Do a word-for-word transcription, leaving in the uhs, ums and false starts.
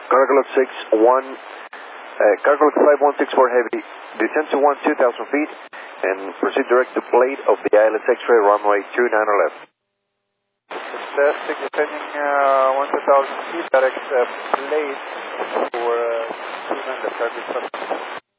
Cargo Lock six one, uh, Cargo Lock five one six four Heavy, descend to one two thousand feet and proceed direct to plate of the I L S X-ray runway two nine left. Fantastic, descending uh, one two thousand feet, direct uh, plate for uh, two nine left.